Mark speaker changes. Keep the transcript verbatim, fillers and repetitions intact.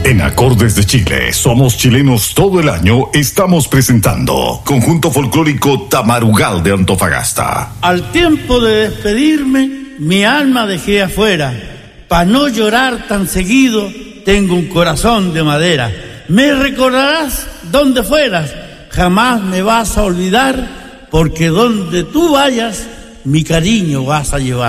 Speaker 1: En Acordes de Chile, somos chilenos todo el año, estamos presentando Conjunto Folclórico Tamarugal de Antofagasta.
Speaker 2: Al tiempo de despedirme, mi alma dejé afuera. Pa' no llorar tan seguido, tengo un corazón de madera. Me recordarás donde fueras, jamás me vas a olvidar, porque donde tú vayas, mi cariño vas a llevar.